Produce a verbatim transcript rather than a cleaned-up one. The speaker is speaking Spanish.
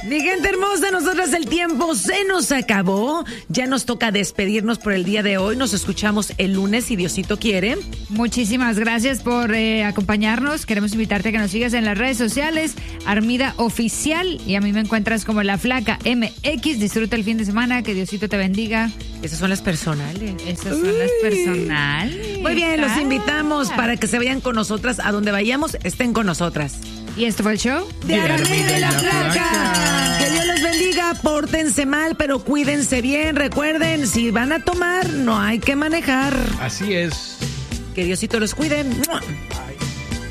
Mi gente hermosa, nosotras el tiempo se nos acabó. Ya nos toca despedirnos por el día de hoy. Nos escuchamos el lunes, si Diosito quiere. Muchísimas gracias por eh, acompañarnos. Queremos invitarte a que nos sigas en las redes sociales, Armida Oficial, y a mí me encuentras como La Flaca M X. Disfruta el fin de semana, que Diosito te bendiga. Esas son las personales. Esas son Uy. las personales. Muy bien, los invitamos para que se vayan con nosotras. A donde vayamos, estén con nosotras. Y esto fue el show de Armida y La Flaca. Que Dios los bendiga, pórtense mal, pero cuídense bien. Recuerden, si van a tomar, no hay que manejar. Así es. Que Diosito los cuide.